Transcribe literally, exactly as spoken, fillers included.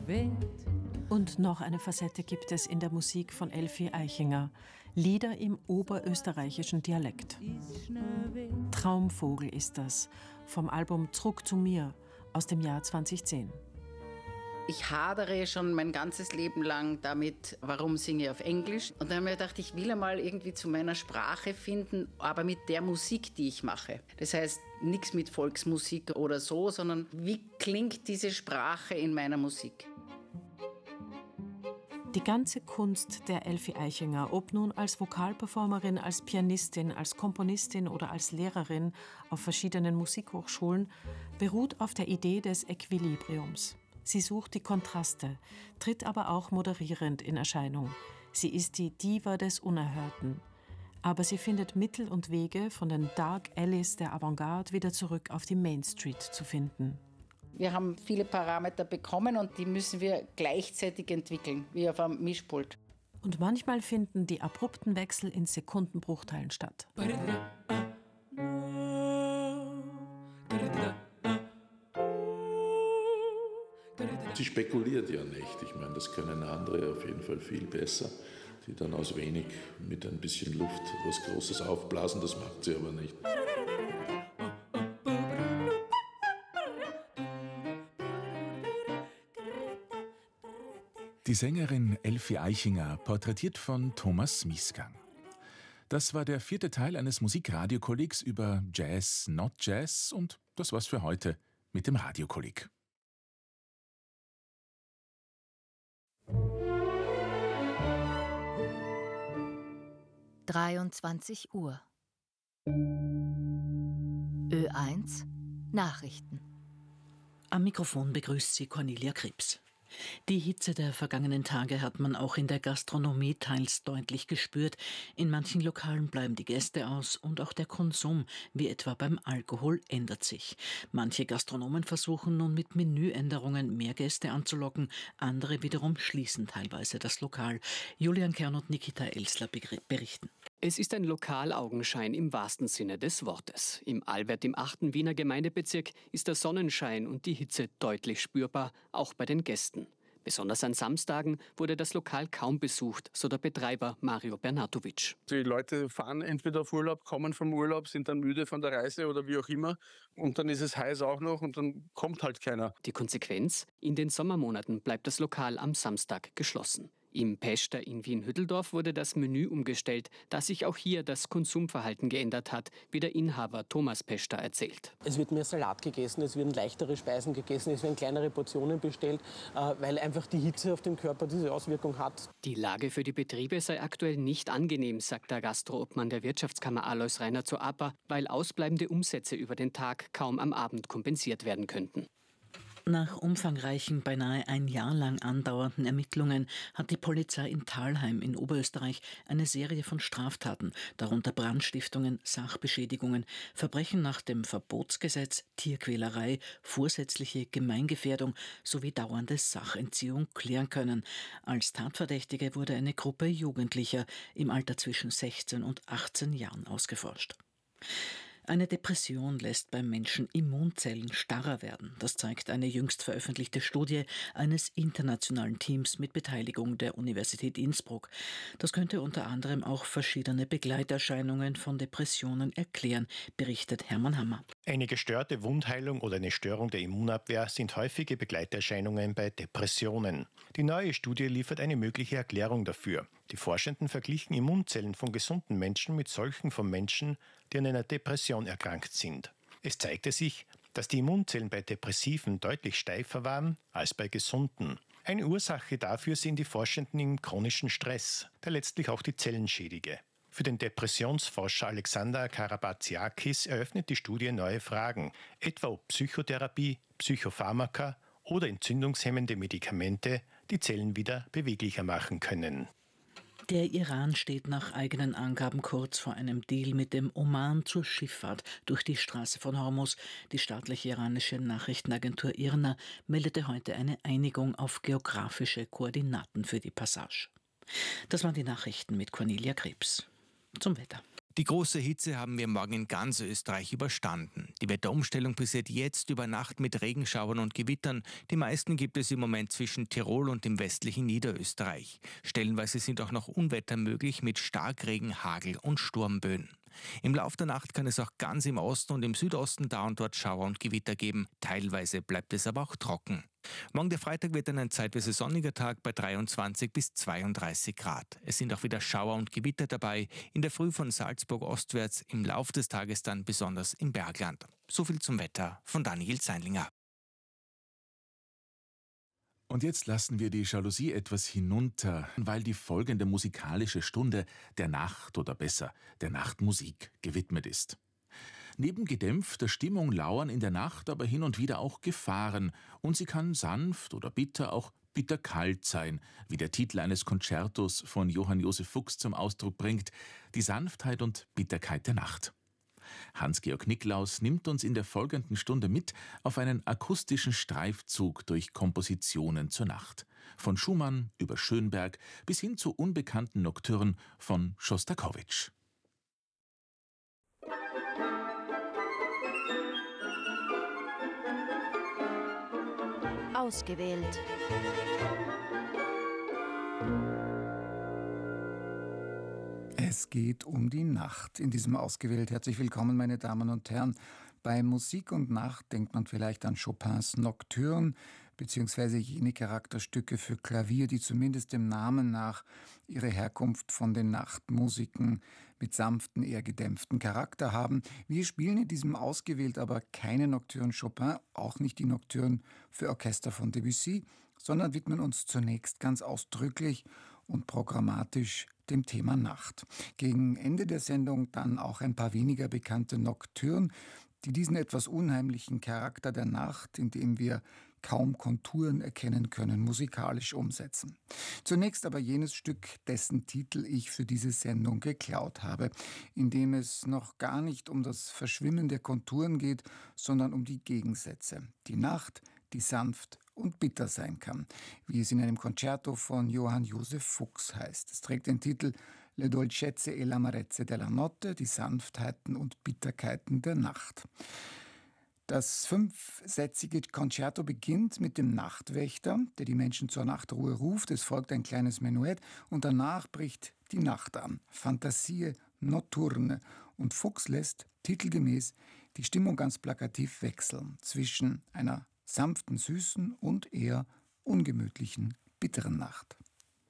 Und noch eine Facette gibt es in der Musik von Elfi Eichinger. Lieder im oberösterreichischen Dialekt. Traumvogel ist das, vom Album Zurück zu mir aus dem Jahr zweitausendzehn. Ich hadere schon mein ganzes Leben lang damit, warum singe ich auf Englisch. Und dann habe ich gedacht, ich will einmal irgendwie zu meiner Sprache finden, aber mit der Musik, die ich mache. Das heißt, nichts mit Volksmusik oder so, sondern wie klingt diese Sprache in meiner Musik? Die ganze Kunst der Elfi Eichinger, ob nun als Vokalperformerin, als Pianistin, als Komponistin oder als Lehrerin auf verschiedenen Musikhochschulen, beruht auf der Idee des Equilibriums. Sie sucht die Kontraste, tritt aber auch moderierend in Erscheinung. Sie ist die Diva des Unerhörten. Aber sie findet Mittel und Wege, von den Dark Alleys der Avantgarde wieder zurück auf die Main Street zu finden. Wir haben viele Parameter bekommen und die müssen wir gleichzeitig entwickeln, wie auf einem Mischpult. Und manchmal finden die abrupten Wechsel in Sekundenbruchteilen statt. Sie spekuliert ja nicht. Ich meine, das können andere auf jeden Fall viel besser, die dann aus wenig mit ein bisschen Luft was Großes aufblasen. Das macht sie aber nicht. Die Sängerin Elfi Eichinger, porträtiert von Thomas Miesgang. Das war der vierte Teil eines Musikradiokollegs über Jazz, Not Jazz, und das war's für heute mit dem Radiokolleg. dreiundzwanzig Uhr. Ö eins Nachrichten. Am Mikrofon begrüßt sie Cornelia Krebs. Die Hitze der vergangenen Tage hat man auch in der Gastronomie teils deutlich gespürt. In manchen Lokalen bleiben die Gäste aus und auch der Konsum, wie etwa beim Alkohol, ändert sich. Manche Gastronomen versuchen nun mit Menüänderungen mehr Gäste anzulocken, andere wiederum schließen teilweise das Lokal. Julian Kern und Nikita Elsler berichten. Es ist ein Lokalaugenschein im wahrsten Sinne des Wortes. Im Albert im achten Wiener Gemeindebezirk ist der Sonnenschein und die Hitze deutlich spürbar, auch bei den Gästen. Besonders an Samstagen wurde das Lokal kaum besucht, so der Betreiber Mario Bernatovic. Die Leute fahren entweder auf Urlaub, kommen vom Urlaub, sind dann müde von der Reise oder wie auch immer. Und dann ist es heiß auch noch und dann kommt halt keiner. Die Konsequenz? In den Sommermonaten bleibt das Lokal am Samstag geschlossen. Im Pester in Wien-Hütteldorf wurde das Menü umgestellt, da sich auch hier das Konsumverhalten geändert hat, wie der Inhaber Thomas Pester erzählt. Es wird mehr Salat gegessen, es werden leichtere Speisen gegessen, es werden kleinere Portionen bestellt, weil einfach die Hitze auf dem Körper diese Auswirkung hat. Die Lage für die Betriebe sei aktuell nicht angenehm, sagt der Gastroobmann der Wirtschaftskammer Alois Rainer zur A P A, weil ausbleibende Umsätze über den Tag kaum am Abend kompensiert werden könnten. Nach umfangreichen, beinahe ein Jahr lang andauernden Ermittlungen hat die Polizei in Thalheim in Oberösterreich eine Serie von Straftaten, darunter Brandstiftungen, Sachbeschädigungen, Verbrechen nach dem Verbotsgesetz, Tierquälerei, vorsätzliche Gemeingefährdung sowie dauernde Sachentziehung klären können. Als Tatverdächtige wurde eine Gruppe Jugendlicher im Alter zwischen sechzehn und achtzehn Jahren ausgeforscht. Eine Depression lässt beim Menschen Immunzellen starrer werden. Das zeigt eine jüngst veröffentlichte Studie eines internationalen Teams mit Beteiligung der Universität Innsbruck. Das könnte unter anderem auch verschiedene Begleiterscheinungen von Depressionen erklären, berichtet Hermann Hammer. Eine gestörte Wundheilung oder eine Störung der Immunabwehr sind häufige Begleiterscheinungen bei Depressionen. Die neue Studie liefert eine mögliche Erklärung dafür. Die Forschenden verglichen Immunzellen von gesunden Menschen mit solchen von Menschen, die an einer Depression erkrankt sind. Es zeigte sich, dass die Immunzellen bei Depressiven deutlich steifer waren als bei Gesunden. Eine Ursache dafür sehen die Forschenden im chronischen Stress, der letztlich auch die Zellen schädige. Für den Depressionsforscher Alexander Karabatsiakis eröffnet die Studie neue Fragen, etwa ob Psychotherapie, Psychopharmaka oder entzündungshemmende Medikamente die Zellen wieder beweglicher machen können. Der Iran steht nach eigenen Angaben kurz vor einem Deal mit dem Oman zur Schifffahrt durch die Straße von Hormuz. Die staatliche iranische Nachrichtenagentur I R N A meldete heute eine Einigung auf geografische Koordinaten für die Passage. Das waren die Nachrichten mit Cornelia Krebs. Zum Wetter. Die große Hitze haben wir morgen in ganz Österreich überstanden. Die Wetterumstellung passiert jetzt über Nacht mit Regenschauern und Gewittern. Die meisten gibt es im Moment zwischen Tirol und dem westlichen Niederösterreich. Stellenweise sind auch noch Unwetter möglich mit Starkregen, Hagel und Sturmböen. Im Lauf der Nacht kann es auch ganz im Osten und im Südosten da und dort Schauer und Gewitter geben. Teilweise bleibt es aber auch trocken. Morgen der Freitag wird dann ein zeitweise sonniger Tag bei dreiundzwanzig bis zweiunddreißig Grad. Es sind auch wieder Schauer und Gewitter dabei, in der Früh von Salzburg ostwärts, im Lauf des Tages dann besonders im Bergland. So viel zum Wetter von Daniel Seinlinger. Und jetzt lassen wir die Jalousie etwas hinunter, weil die folgende musikalische Stunde der Nacht oder besser der Nachtmusik gewidmet ist. Neben gedämpfter Stimmung lauern in der Nacht aber hin und wieder auch Gefahren und sie kann sanft oder bitter auch bitterkalt sein, wie der Titel eines Konzertos von Johann Josef Fuchs zum Ausdruck bringt, die Sanftheit und Bitterkeit der Nacht. Hans-Georg Niklaus nimmt uns in der folgenden Stunde mit auf einen akustischen Streifzug durch Kompositionen zur Nacht. Von Schumann über Schönberg bis hin zu unbekannten Nocturnen von Schostakowitsch. Ausgewählt. Es geht um die Nacht in diesem Ausgewählt. Herzlich willkommen, meine Damen und Herren. Bei Musik und Nacht denkt man vielleicht an Chopins Nocturne beziehungsweise jene Charakterstücke für Klavier, die zumindest dem Namen nach ihre Herkunft von den Nachtmusiken mit sanften, eher gedämpften Charakter haben. Wir spielen in diesem Ausgewählt aber keine Nocturne Chopin, auch nicht die Nocturne für Orchester von Debussy, sondern widmen uns zunächst ganz ausdrücklich und programmatisch dem Thema Nacht. Gegen Ende der Sendung dann auch ein paar weniger bekannte Nocturnen, die diesen etwas unheimlichen Charakter der Nacht, in dem wir kaum Konturen erkennen können, musikalisch umsetzen. Zunächst aber jenes Stück, dessen Titel ich für diese Sendung geklaut habe, in dem es noch gar nicht um das Verschwimmen der Konturen geht, sondern um die Gegensätze. Die Nacht, die sanft und bitter sein kann, wie es in einem Concerto von Johann Josef Fuchs heißt. Es trägt den Titel Le dolcezze e l'amarezze della notte, die Sanftheiten und Bitterkeiten der Nacht. Das fünfsätzige Concerto beginnt mit dem Nachtwächter, der die Menschen zur Nachtruhe ruft. Es folgt ein kleines Menuett und danach bricht die Nacht an. Fantasie notturne. Und Fuchs lässt titelgemäß die Stimmung ganz plakativ wechseln zwischen einer sanften, süßen und eher ungemütlichen, bitteren Nacht.